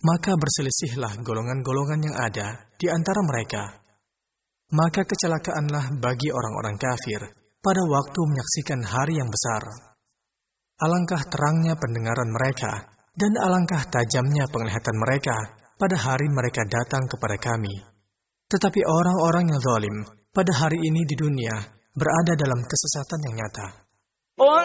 Maka berselisihlah golongan-golongan yang ada di antara mereka. Maka kecelakaanlah bagi orang-orang kafir pada waktu menyaksikan hari yang besar. Alangkah terangnya pendengaran mereka, dan alangkah tajamnya penglihatan mereka pada hari mereka datang kepada kami. Tetapi orang-orang yang zalim pada hari ini di dunia berada dalam kesesatan yang nyata.